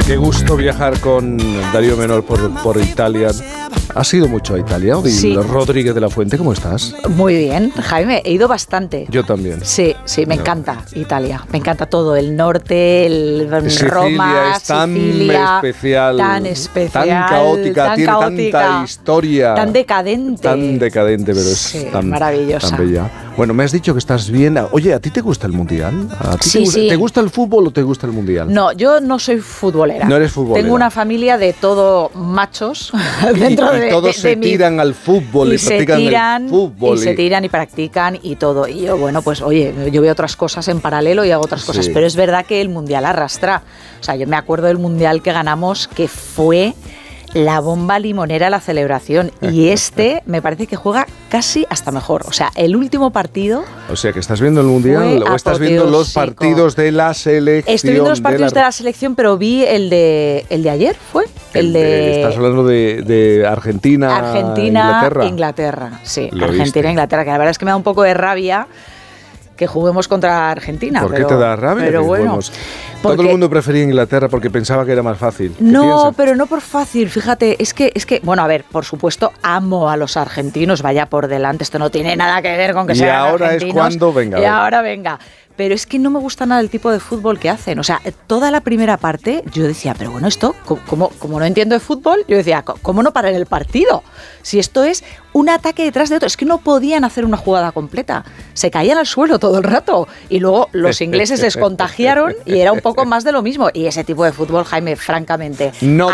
Qué gusto viajar con Darío Menor por Italia. ¿Has ido mucho a Italia? Sí. Rodríguez de la Fuente, ¿cómo estás? Muy bien, Jaime, he ido bastante. Yo también. Sí, me encanta Italia, me encanta todo, el norte, Sicilia, Roma, es tan Sicilia, especial, tan caótica, tiene tanta historia, tan decadente, pero sí, es tan maravillosa. Tan bella. Bueno, me has dicho que estás bien. Oye, ¿a ti te gusta el Mundial? ¿A ti Sí. ¿Te gusta el fútbol o te gusta el Mundial? No, yo no soy futbolera. No eres futbolera. Tengo una familia de todo machos dentro y todos se tiran al fútbol y practican el fútbol. Y se tiran y practican y todo. Y yo, bueno, pues oye, yo veo otras cosas en paralelo y hago otras cosas. Pero es verdad que el Mundial arrastra. O sea, yo me acuerdo del Mundial que ganamos, que fue la bomba limonera la celebración. Y me parece que juega casi hasta mejor. O sea, el último partido... O sea, que estás viendo el Mundial o estás viendo los partidos de la selección. Estoy viendo los partidos de la selección, pero vi el de ayer, ¿fue? Estás hablando de Argentina, Inglaterra. Sí, Lo Argentina, viste. Inglaterra, que la verdad es que me da un poco de rabia que juguemos contra Argentina. ¿Por qué te da rabia? Pero bueno, todo el mundo prefería Inglaterra porque pensaba que era más fácil. No, pero no por fácil, fíjate, es que, bueno, a ver, por supuesto, amo a los argentinos, vaya por delante, esto no tiene nada que ver con que sean argentinos. Y ahora es cuando venga. Y ahora venga. Pero es que no me gusta nada el tipo de fútbol que hacen. O sea, toda la primera parte yo decía, pero bueno, esto, como no entiendo de fútbol, yo decía, ¿cómo no parar el partido? Si esto es un ataque detrás de otro, es que no podían hacer una jugada completa. Se caían al suelo todo el rato. Y luego los ingleses les contagiaron y era un poco más de lo mismo. Y ese tipo de fútbol, Jaime, francamente, no